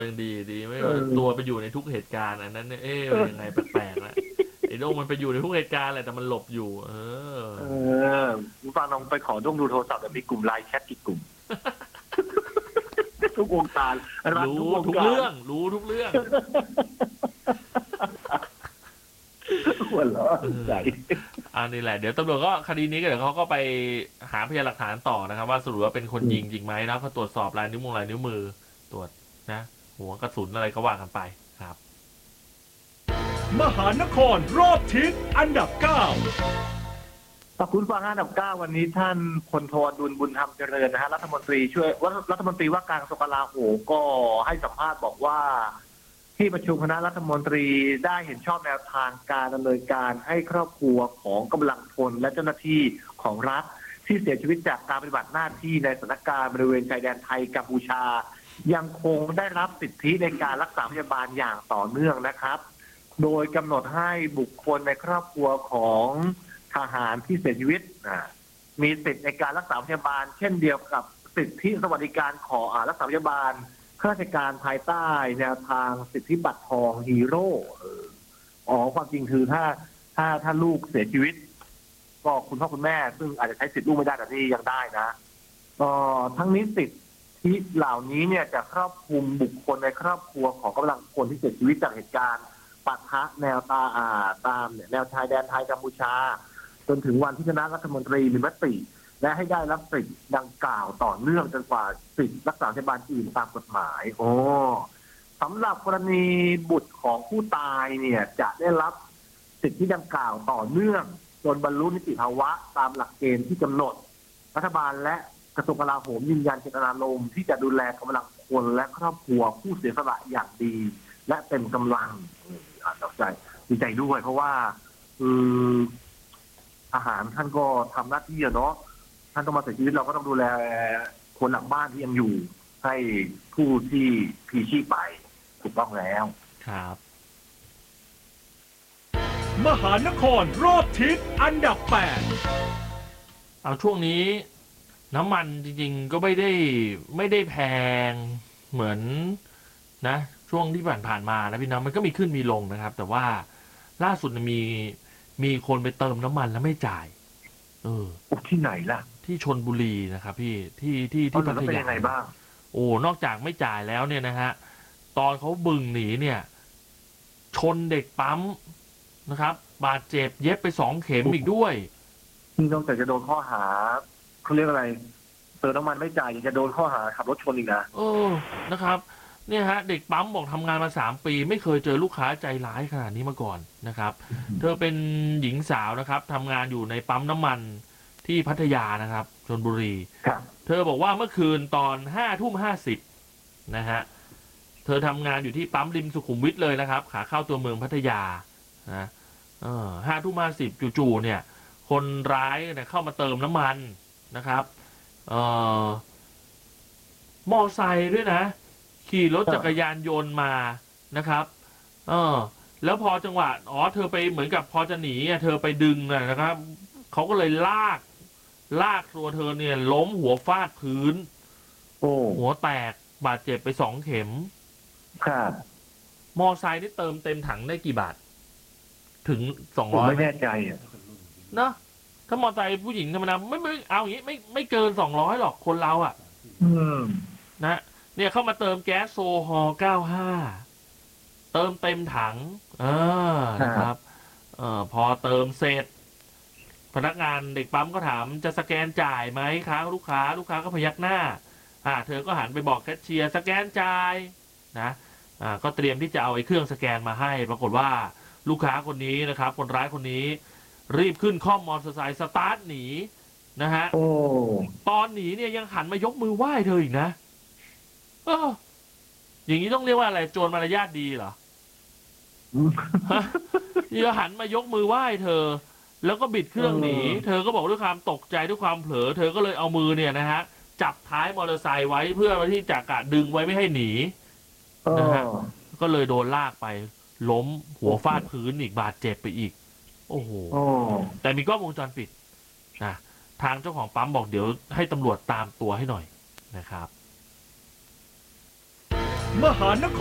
ยังดีไม่เอว่าตัวไปออยู่ในทุกเหตุการณ์อันนั้นเนี่ยมันยังไงแปลกๆนะไอ้โด่งมันไปอยู่ในทุกเหตุการณ์แหละแต่มันหลบอยู่เออคุณฟังลองไปขอด้งดูโทรศัพท์แต่มีกลุ่มไลน์แชทกี่กลุ่มทุกวงการรันรู้ทุกวงทุกการเรื่องรู้ทุกเรื่องหัวเราะเอใจออันนี้แหละเดี๋ยวตำรวจก็คดีนี้ก็เดี๋ยวเขาก็ไปหาพยานหลักฐานต่อนะครับว่าสรุปว่าเป็นคนยิงจริงไหมนะเขาตรวจสอบลายนิ้วมือลายนิ้วมือตรวจนะหัวกระสุนอะไรก็ว่ากันไปครับมหานครรอบทิศอันดับ 9 ขอบคุณฟังอันดับ9วันนี้ท่านพลโทอดุลบุญธรรมเจริญนะฮะรัฐมนตรีช่วยรัฐมนตรีว่าการกระทรวงกลาโหมก็ให้สัมภาษณ์บอกว่าที่ประชุมคณะรัฐมนตรีได้เห็นชอบแนวทางการดำเนินการให้ครอบครัวของกำลังพลและเจ้าหน้าที่ของรัฐที่เสียชีวิตจากการปฏิบัติหน้าที่ในสถานการณ์บริเวณชายแดนไทยกัมพูชายังคงได้รับสิทธิในการรักษาพยาบาลอย่างต่อเนื่องนะครับโดยกำหนดให้บุคคลในครอบครัวของทหารที่เสียชีวิตมีสิทธิในการรักษาพยาบาลเช่นเดียวกับสิทธิสวัสดิการของรักษาพยาบาลข้าราชการภายใต้แนวทางสิทธิบัตรทองฮีโร่ความจริงคือถ้าลูกเสียชีวิตก็คุณพ่อคุณแม่ซึ่งอาจจะใช้สิทธิลูกไม่ได้แต่ที่ยังได้นะทั้งนี้สิทธิเหล่านี้เนี่ยจะครอบคลุมบุคคลในครอบครัวของกำลังพลที่เสียชีวิตจากเหตุการณ์ปะทะแนวตามเนี่ยแนวชายแดนไทยกัมพูชาจนถึงวันที่คณะรัฐมนตรีมีมติและให้ได้รับสิทธิ์ดังกล่าวต่อเนื่องจนกว่าสิทธิรักษาพยาบาลอื่นตามกฎหมายสำหรับกรณีบุตรของผู้ตายเนี่ยจะได้รับสิทธิดังกล่าวต่อเนื่องจนบรรลุนิติภาวะตามหลักเกณฑ์ที่กำหนดรัฐบาลและกระทรวงกลาโหมยืนยันเจตนารมณ์ที่จะดูแลกำลังพลและครอบครัวผู้เสียสละอย่างดีและเต็มกำลังดีใจด้วยเพราะว่าทหารท่านก็ทำหน้าที่เนาะท่านต้องมาเสียชีวิตเราก็ต้องดูแลคนหลังบ้านที่ยังอยู่ให้ผู้ที่พลีชีพไปถูกต้องแล้วครับมหานครรอบทิศอันดับเอาช่วงนี้น้ำมันจริงๆก็ไม่ได้แพงเหมือนนะช่วงที่ผ่านมานะพี่น้องมันก็มีขึ้นมีลงนะครับแต่ว่าล่าสุดมีคนไปเติมน้ำมันแล้วไม่จ่ายที่ไหนล่ะที่ชลบุรีนะครับพี่ที่พัทยาบ้างนอกจากไม่จ่ายแล้วเนี่ยนะฮะตอนเขาบึงหนีเนี่ยชนเด็กปั๊มนะครับบาดเจ็บเย็บไป2 เข็มอีกด้วยนอกจากจะโดนข้อหาเขาเรียกอะไรเติมน้ำมันไม่จ่ายยังจะโดนข้อหาขับรถชนอีกนะนะครับเนี่ยฮะเด็กปั๊มบอกทำงานมา3 ปีไม่เคยเจอลูกค้าใจร้ายขนาดนี้มาก่อนนะครับเธอเป็นหญิงสาวนะครับทำงานอยู่ในปั๊มน้ำมันที่พัทยานะครับชลบุรีเธอบอกว่าเมื่อคืนตอน5:50นะฮะเธอทำงานอยู่ที่ปั๊มริมสุขุมวิทเลยนะครับขาเข้าตัวเมืองพัทยานะ5:50จู่ๆเนี่ยคนร้ายเนี่ยเข้ามาเติมน้ำมันนะครับมอไซค์ด้วยนะขี่รถจักรยานยนต์มานะครับแล้วพอจังหวะเธอไปเหมือนกับพอจะหนีเธอไปดึงนะครับเขาก็เลยลากตัวเธอเนี่ยล้มหัวฟาดพื้นหัวแตกบาดเจ็บไป2 เข็มครับมอไซค์นี่เติมเต็มถังได้กี่บาทถึง200 ไม่แน่ใจเนาะถ้ามอไซค์ผู้หญิงธรรมดาไม่เอาอย่างนี้ไม่เกิน200หรอกคนเรานะเนี่ยเข้ามาเติมแก๊สโซฮอล์95เติมเต็มถังนะครับพอเติมเสร็จพนักงานเด็กปั๊มก็ถามจะสแกนจ่ายไหมครับลูกค้าก็พยักหน้าเธอก็หันไปบอกแคชเชียร์สแกนจ่ายนะก็เตรียมที่จะเอาไอ้เครื่องสแกนมาให้ปรากฏว่าลูกค้าคนนี้นะครับคนร้ายคนนี้รีบขึ้นคล่อมมอเตอร์ไซค์สตาร์ทหนีนะฮะตอนหนีเนี่ยยังหันมายกมือไหว้เธออีกนะอย่างนี้ต้องเรียกว่าอะไรโจรมารยาทดีเหรอยังหันมายกมือไหว้เธอแล้วก็บิดเครื่องหนีเธอก็บอกด้วยความตกใจด้วยความเผลอเธอก็เลยเอามือเนี่ยนะฮะจับท้ายมอเตอร์ไซค์ไว้เพื่อที่จะกะดึงไว้ไม่ให้หนีนะฮะก็เลยโดนลากไปล้มหัวฟาดพื้นอีกบาดเจ็บไปอีกโอ้โหแต่มีกล้องวงจรปิดนะทางเจ้าของปั๊มบอกเดี๋ยวให้ตำรวจตามตัวให้หน่อยนะครับมหานคร